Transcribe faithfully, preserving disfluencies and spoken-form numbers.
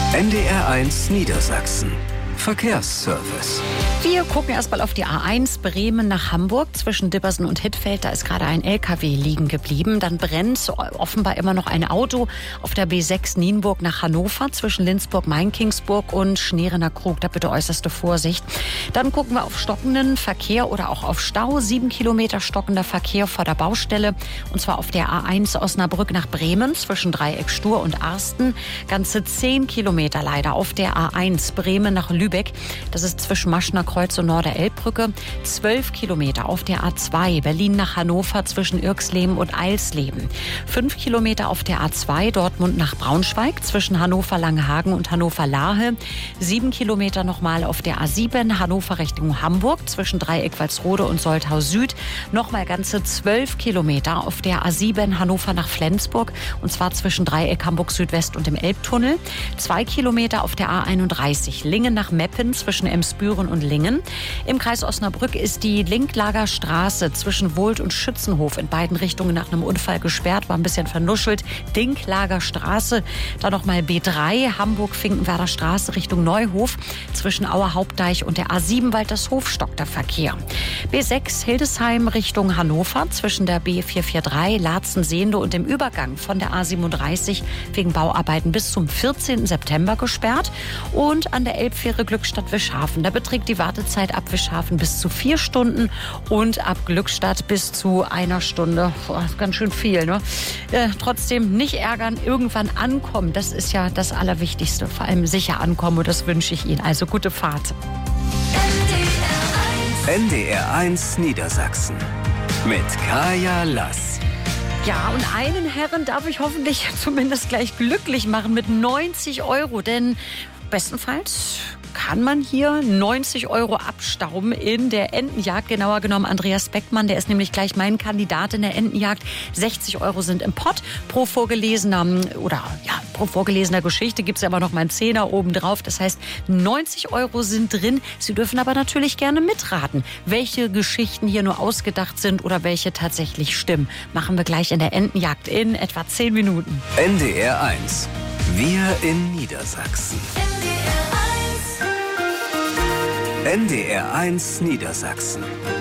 N D R eins Niedersachsen. Verkehrsservice. Wir gucken erstmal auf die A eins Bremen nach Hamburg zwischen Dibbersen und Hittfeld. Da ist gerade ein L K W liegen geblieben. Dann brennt offenbar immer noch ein Auto auf der B sechs Nienburg nach Hannover zwischen Lindsburg, Mainkingsburg und Schnerener Krug. Da bitte äußerste Vorsicht. Dann gucken wir auf stockenden Verkehr oder auch auf Stau. Sieben Kilometer stockender Verkehr vor der Baustelle. Und zwar auf der A eins Osnabrück nach Bremen zwischen Dreieck Stur und Arsten. Ganze zehn Kilometer leider auf der A eins Bremen nach Lübeck. Das ist zwischen Maschner Kreuz und Norder-Elbbrücke. Zwölf Kilometer auf der A zwei Berlin nach Hannover zwischen Irxleben und Eilsleben. Fünf Kilometer auf der A zwei Dortmund nach Braunschweig zwischen Hannover-Langenhagen und Hannover-Lahe. Sieben Kilometer nochmal auf der A sieben Hannover Richtung Hamburg zwischen Dreieck Walsrode und Soltau Süd. Nochmal ganze zwölf Kilometer auf der A sieben Hannover nach Flensburg und zwar zwischen Dreieck Hamburg Südwest und dem Elbtunnel. Zwei Kilometer auf der A einunddreißig Lingen nach Meppen zwischen Emsbüren und Lingen. Im Kreis Osnabrück ist die Linklager Straße zwischen Wohlt und Schützenhof in beiden Richtungen nach einem Unfall gesperrt, war ein bisschen vernuschelt. Dinklager Straße, dann nochmal B drei Hamburg-Finkenwerder Straße Richtung Neuhof zwischen Auer Hauptdeich und der A sieben Waltershof stockt der Verkehr. B sechs Hildesheim Richtung Hannover zwischen der B vierhundertdreiundvierzig Laatzen-Sehende und dem Übergang von der A siebenunddreißig wegen Bauarbeiten bis zum vierzehnten September gesperrt. Und an der Elbfähre Glückstadt-Wischhafen, da beträgt die Wartezeit ab Wischhafen bis zu vier Stunden und ab Glückstadt bis zu einer Stunde. Boah, ganz schön viel, ne? Äh, trotzdem nicht ärgern, irgendwann ankommen. Das ist ja das Allerwichtigste. Vor allem sicher ankommen und das wünsche ich Ihnen. Also gute Fahrt. N D R eins Niedersachsen mit Kaya Lass. Ja, und einen Herren darf ich hoffentlich zumindest gleich glücklich machen mit neunzig Euro, denn bestenfalls kann man hier neunzig Euro abstauben in der Entenjagd. Genauer genommen Andreas Beckmann, der ist nämlich gleich mein Kandidat in der Entenjagd. sechzig Euro sind im Pott. Pro vorgelesener, oder ja, pro vorgelesener Geschichte gibt es aber noch mal einen Zehner obendrauf. Das heißt, neunzig Euro sind drin. Sie dürfen aber natürlich gerne mitraten, welche Geschichten hier nur ausgedacht sind oder welche tatsächlich stimmen. Machen wir gleich in der Entenjagd in etwa zehn Minuten. N D R eins. Wir in Niedersachsen. N D R eins Niedersachsen.